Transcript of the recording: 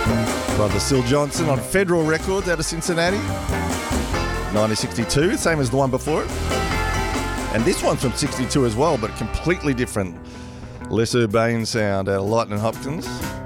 Brother Syl Johnson on Federal Records out of Cincinnati. 1962, same as the one before it. And this one's from 62 as well, but completely different. Less urbane sound out of Lightning Hopkins.